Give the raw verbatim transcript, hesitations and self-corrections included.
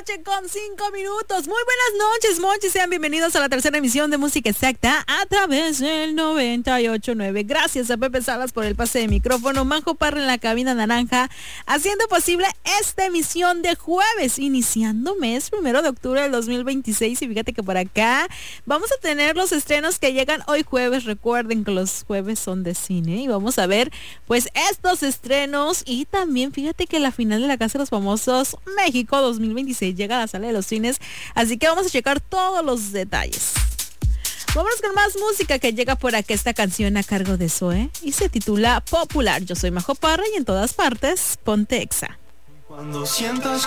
noche con cinco minutos. Muy buenas noches, monchis. Sean bienvenidos a la tercera emisión de Música Exacta a través del noventa y ocho punto nueve. Gracias a Pepe Salas por el pase de micrófono. Majo Parra en la cabina naranja, haciendo posible esta emisión de jueves, iniciando mes primero de octubre del dos mil veintiséis. Y fíjate que por acá vamos a tener los estrenos que llegan hoy jueves. Recuerden que los jueves son de cine y vamos a ver pues estos estrenos. Y también fíjate que la final de la Casa de los Famosos México dos mil veintiséis llega a la sala de los cines, así que vamos a checar todos los detalles. Vámonos con más música que llega por acá, esta canción a cargo de Zoe y se titula Popular. Yo soy Majo Parra y en todas partes ponte Exa. Cuando sientas